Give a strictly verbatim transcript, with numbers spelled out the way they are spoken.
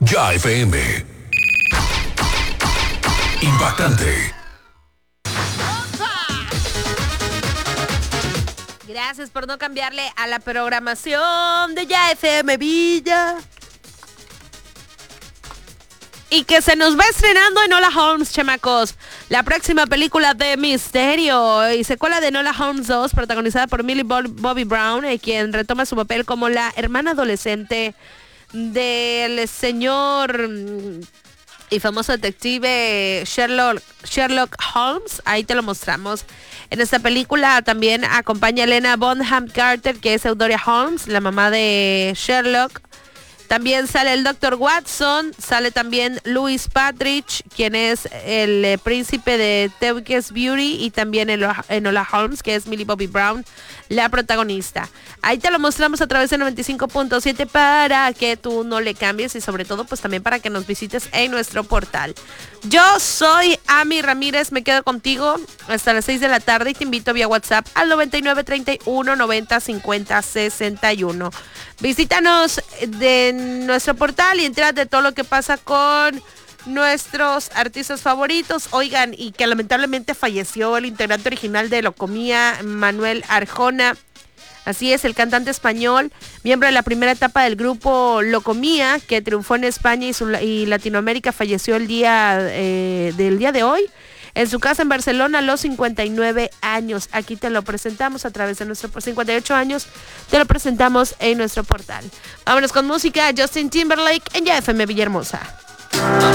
Ya F M. Impactante. Gracias por no cambiarle a la programación de Ya F M Villa. Y que se nos va estrenando Enola Holmes, chamacos. La próxima película de misterio y secuela de Enola Holmes dos, protagonizada por Millie Bobby Brown, eh, quien retoma su papel como la hermana adolescente del señor y famoso detective Sherlock, Sherlock Holmes. Ahí te lo mostramos. En esta película también acompaña a Helena Bonham Carter, que es Eudoria Holmes, la mamá de Sherlock. También sale el doctor Watson, sale también Louis Partridge, quien es el eh, príncipe de Tewkes Beauty, y también Enola Holmes, que es Millie Bobby Brown, la protagonista. Ahí te lo mostramos a través de noventa y cinco punto siete para que tú no le cambies y sobre todo pues también para que nos visites en nuestro portal. Yo soy Ami Ramírez, me quedo contigo hasta las seis de la tarde y te invito vía WhatsApp al noventa y nueve treinta y uno noventa cincuenta sesenta y uno. Visítanos de nuestro portal y entérate de todo lo que pasa con nuestros artistas favoritos. Oigan, y que lamentablemente falleció el integrante original de Locomía, Manuel Arjona. Así es, el cantante español, miembro de la primera etapa del grupo Locomía, que triunfó en España y, su, y Latinoamérica, falleció el día eh, del día de hoy en su casa en Barcelona a los cincuenta y nueve años. Aquí te lo presentamos a través de nuestro... cincuenta y ocho años, te lo presentamos en nuestro portal. Vámonos con música. Justin Timberlake en Ya F M Villahermosa.